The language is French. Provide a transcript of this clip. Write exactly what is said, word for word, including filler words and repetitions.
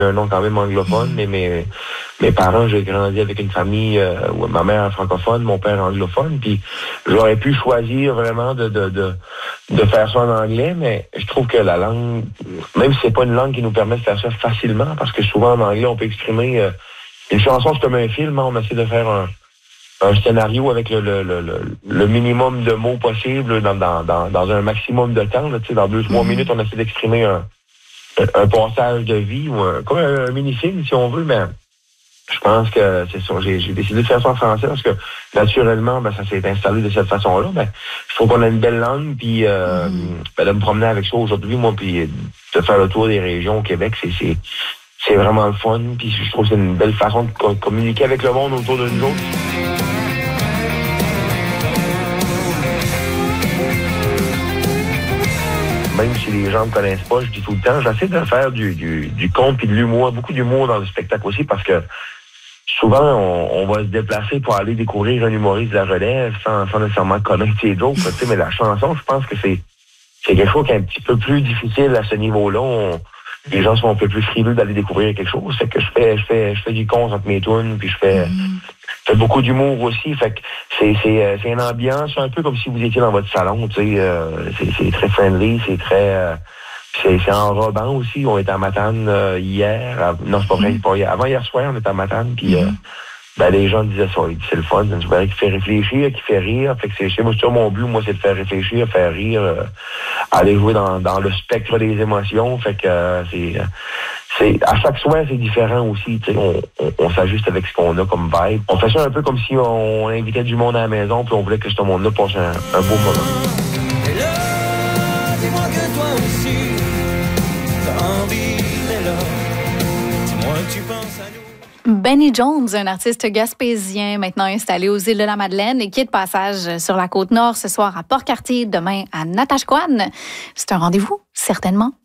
un nom quand même anglophone, mais mes, mes parents, j'ai grandi avec une famille euh, où ma mère est francophone, mon père anglophone, puis j'aurais pu choisir vraiment de, de, de, de faire ça en anglais, mais je trouve que la langue, même si c'est pas une langue qui nous permet de faire ça facilement, parce que souvent en anglais, on peut exprimer euh, une chanson, c'est comme un film, hein, on essaie de faire un, un scénario avec le, le, le, le, le minimum de mots possible dans, dans, dans, dans un maximum de temps. Là, dans deux, trois mm-hmm. minutes, on essaie d'exprimer un un passage de vie ou un, comme un, un mini-film, si on veut, mais je pense que c'est ça. J'ai, j'ai décidé de faire ça en français parce que, naturellement, ben, ça s'est installé de cette façon-là. Ben, il faut qu'on ait une belle langue, puis euh, mm. ben, de me promener avec ça aujourd'hui, moi, puis de faire le tour des régions au Québec, c'est, c'est, c'est vraiment le fun, puis je trouve que c'est une belle façon de co- communiquer avec le monde autour de nous autres. Même si les gens ne me connaissent pas, je dis tout le temps, j'essaie de faire du, du, du conte et de l'humour, beaucoup d'humour dans le spectacle aussi, parce que souvent, on, on va se déplacer pour aller découvrir un humoriste de la relève sans, sans nécessairement connaître ses jokes, mais la chanson, je pense que c'est, c'est quelque chose qui est un petit peu plus difficile à ce niveau-là. On, les gens sont un peu plus frileux d'aller découvrir quelque chose. Fait que je fais, je fais, je fais du con entre mes tunes, puis je fais, mm. je fais beaucoup d'humour aussi. Fait que c'est, c'est, c'est une ambiance un peu comme si vous étiez dans votre salon, tu sais. Euh, c'est, c'est très friendly, c'est très, euh, c'est, c'est enrobant aussi. On était à Matane euh, hier. À, non, c'est pas vrai, c'est pas hier. Avant hier soir, on était à Matane, puis euh, ben, les gens disaient ça. C'est le fun, c'est une soirée qui fait réfléchir, qui fait rire. Fait que c'est, c'est moi, c'est mon but, moi, c'est de faire réfléchir, faire rire, euh, aller jouer dans, dans le spectre des émotions. Fait que euh, c'est, c'est à chaque soir, c'est différent aussi. Tu sais, on, on, on s'ajuste avec ce qu'on a comme vibe. On fait ça un peu comme si on invitait du monde à la maison, puis on voulait que ce monde-là passe un, un beau moment. Et là, dis-moi que toi aussi, t'as envie, mais là, dis-moi que tu penses à nous. Benny Jones, un artiste gaspésien maintenant installé aux îles de la Madeleine et qui est de passage sur la Côte-Nord ce soir à Port-Cartier, demain à Natashquan. C'est un rendez-vous, certainement,